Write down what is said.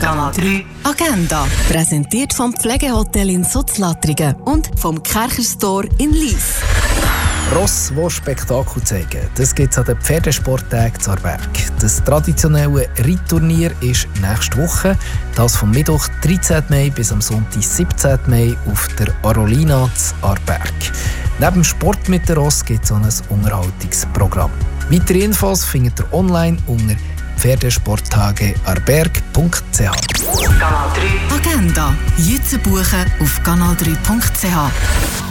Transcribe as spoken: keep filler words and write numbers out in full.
Kanal drei Agenda. Präsentiert vom Pflegehotel in Sutzlattringen und vom Kercher-Store in Lyss. Ross, die Spektakel zeigen, das gibt es an den Pferdesporttagen zu Aarberg. Das traditionelle Reitturnier ist nächste Woche, das vom Mittwoch dreizehnten Mai bis am Sonntag siebzehnten Mai auf der Arolina zu Aarberg. Neben dem Sport mit der Ross gibt es auch ein Unterhaltungsprogramm. Weitere Infos findet ihr online unter pferdesporttage arberg punkt c h. Kanal drei Agenda. Jetzt buchen auf kanal drei punkt c h.